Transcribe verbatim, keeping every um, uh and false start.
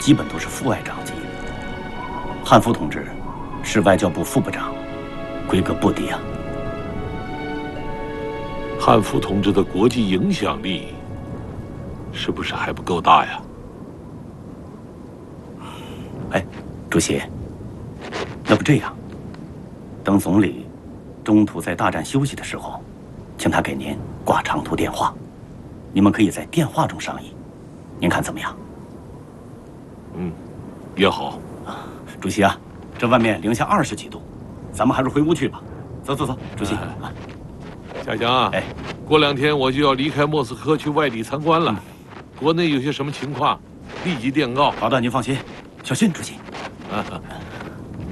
基本都是副外长级。汉福同志是外交部副部长，规格不低啊。 汉福同志的国际影响力是不是还不够大呀？ 哎，主席，要不这样，等总理中途在大站休息的时候，请他给您挂长途电话，你们可以在电话中商议，您看怎么样？ 嗯，也好。 主席啊，这外面零下二十几度，咱们还是回屋去吧。走走走，主席。 哎、夏江啊， 哎， 过两天我就要离开莫斯科去外地参观了，嗯、国内有些什么情况，立即电告。 好的，您放心，小心，主席。 啊